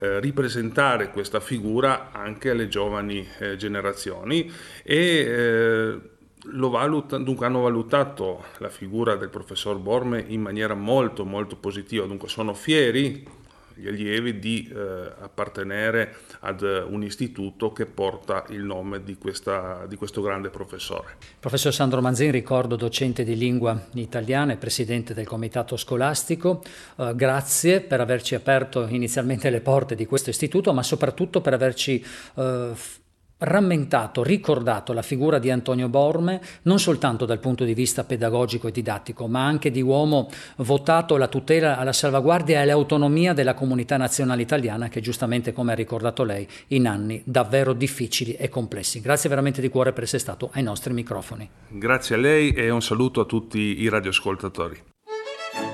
ripresentare questa figura anche alle giovani generazioni e dunque hanno valutato la figura del professor Borme in maniera molto molto positiva, dunque sono fieri gli allievi di appartenere ad un istituto che porta il nome di questo grande professore. Professor Sandro Manzin, ricordo docente di lingua italiana e presidente del comitato scolastico, grazie per averci aperto inizialmente le porte di questo istituto, ma soprattutto per averci rammentato, ricordato la figura di Antonio Borme, non soltanto dal punto di vista pedagogico e didattico, ma anche di uomo votato alla tutela, alla salvaguardia e all'autonomia della comunità nazionale italiana che giustamente, come ha ricordato lei, in anni davvero difficili e complessi. Grazie veramente di cuore per essere stato ai nostri microfoni. Grazie a lei e un saluto a tutti i radioascoltatori.